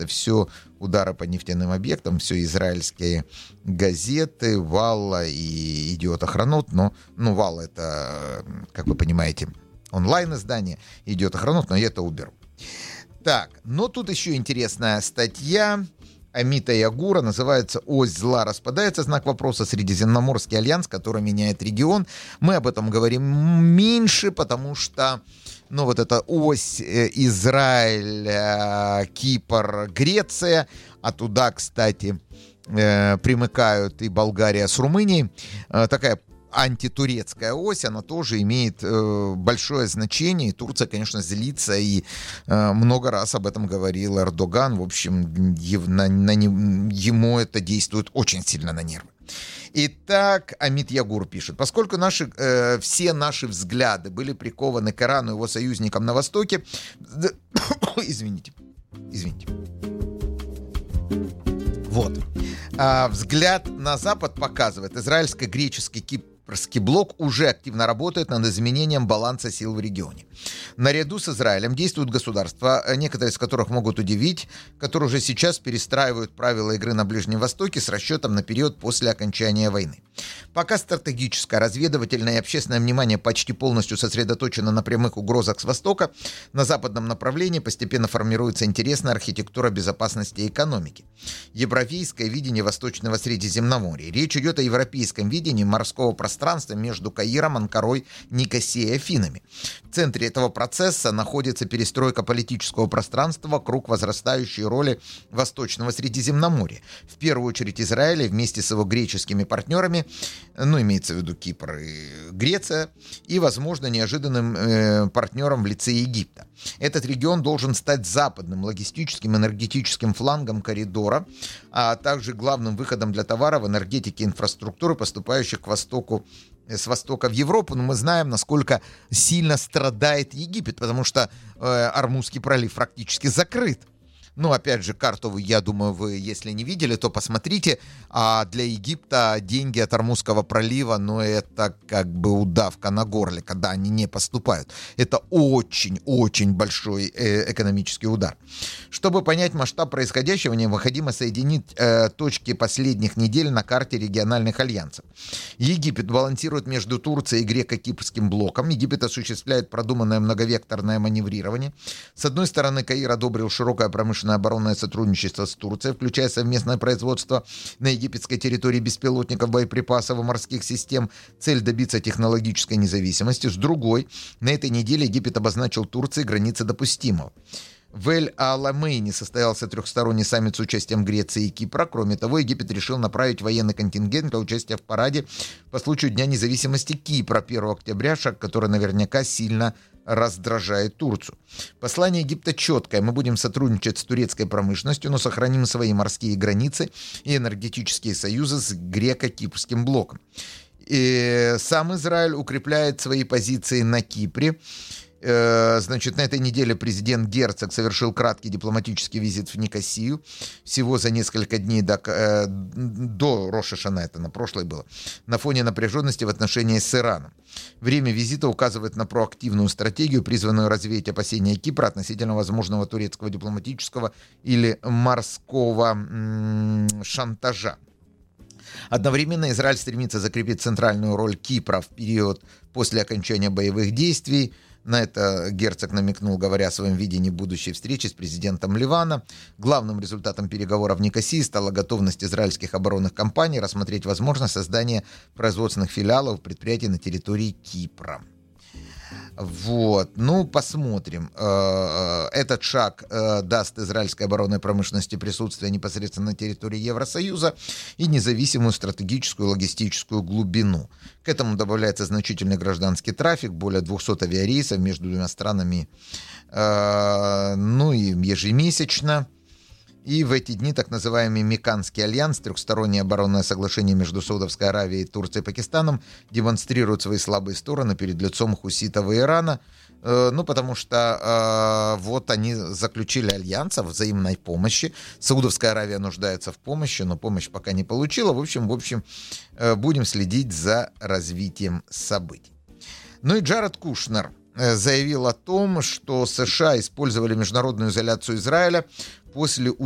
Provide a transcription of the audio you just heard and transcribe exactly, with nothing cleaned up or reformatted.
все удары по нефтяным объектам, все израильские газеты, Валла и Идиот Ахронот. Но, ну, Валла — это, как вы понимаете, онлайн-издание, Идиот Ахронот, но я это уберу. Так, но тут еще интересная статья Амита Ягура, называется «Ось зла распадается», знак вопроса, Средиземноморский альянс, который меняет регион. Мы об этом говорим меньше, потому что, ну, вот эта ось Израиль, Кипр, Греция, а туда, кстати, примыкают и Болгария с Румынией, такая антитурецкая ось, она тоже имеет э, большое значение. И Турция, конечно, злится, и э, много раз об этом говорил Эрдоган. В общем, ев, на, на, ему это действует очень сильно на нервы. Итак, Амит Ягур пишет: поскольку наши, э, все наши взгляды были прикованы к Ирану и его союзникам на Востоке... Извините. Извините. Вот. А, взгляд на Запад показывает, израильско-греческий кипрский блок уже активно работает над изменением баланса сил в регионе. Наряду с Израилем действуют государства, некоторые из которых могут удивить, которые уже сейчас перестраивают правила игры на Ближнем Востоке с расчетом на период после окончания войны. Пока стратегическое, разведывательное и общественное внимание почти полностью сосредоточено на прямых угрозах с Востока, на западном направлении постепенно формируется интересная архитектура безопасности и экономики. Европейское видение Восточного Средиземноморья. Речь идет о европейском видении морского пространства между Каиром, Анкарой, Никосией и Афинами. В центре этого процесса находится перестройка политического пространства вокруг возрастающей роли Восточного Средиземноморья. В первую очередь Израиля вместе с его греческими партнерами, ну, имеется в виду Кипр и Греция, и, возможно, неожиданным э, партнером в лице Египта. Этот регион должен стать западным логистическим энергетическим флангом коридора, а также главным выходом для товаров, энергетики и инфраструктуры, поступающих к востоку, с востока в Европу. Но мы знаем, насколько сильно страдает Египет, потому что э, Ормузский пролив практически закрыт. Ну, опять же, карту, я думаю, вы, если не видели, то посмотрите. А для Египта деньги от Ормузского пролива, ну, это как бы удавка на горле, когда они не поступают. Это очень-очень большой э, экономический удар. Чтобы понять масштаб происходящего, необходимо соединить э, точки последних недель на карте региональных альянсов. Египет балансирует между Турцией и греко-кипрским блоком. Египет осуществляет продуманное многовекторное маневрирование. С одной стороны, Каир одобрил широкое промышленное оборонное сотрудничество с Турцией, включая совместное производство на египетской территории беспилотников, боеприпасов и морских систем. Цель — добиться технологической независимости. С другой, на этой неделе Египет обозначил Турции границы допустимого. В Эль-Аламейне состоялся трехсторонний саммит с участием Греции и Кипра. Кроме того, Египет решил направить военный контингент для участия в параде по случаю Дня независимости Кипра первого октября, шаг, который наверняка сильно раздражает Турцию. Послание Египта четкое: мы будем сотрудничать с турецкой промышленностью, но сохраним свои морские границы и энергетические союзы с греко-кипрским блоком. И сам Израиль укрепляет свои позиции на Кипре. Значит, на этой неделе президент Герцог совершил краткий дипломатический визит в Никосию. Всего за несколько дней до, э, до Рош ха-Шана, это на прошлой было, на фоне напряженности в отношениях с Ираном. Время визита указывает на проактивную стратегию, призванную развеять опасения Кипра относительно возможного турецкого дипломатического или морского м- шантажа. Одновременно Израиль стремится закрепить центральную роль Кипра в период после окончания боевых действий. На это Герцог намекнул, говоря о своем видении будущей встречи с президентом Ливана. Главным результатом переговоров в Никосии стала готовность израильских оборонных компаний рассмотреть возможность создания производственных филиалов предприятий на территории Кипра. Вот, ну, посмотрим. Этот шаг даст израильской оборонной промышленности присутствие непосредственно на территории Евросоюза и независимую стратегическую и логистическую глубину. К этому добавляется значительный гражданский трафик, более двухсот авиарейсов между двумя странами, ну и ежемесячно. И в эти дни так называемый Меканский альянс, трехстороннее оборонное соглашение между Саудовской Аравией, Турцией и Пакистаном, демонстрирует свои слабые стороны перед лицом хуситов и Ирана. Э, ну, потому что э, вот они заключили альянс о взаимной помощи. Саудовская Аравия нуждается в помощи, но помощь пока не получила. В общем, в общем, э, будем следить за развитием событий. Ну и Джаред Кушнер заявил о том, что США использовали международную изоляцию Израиля после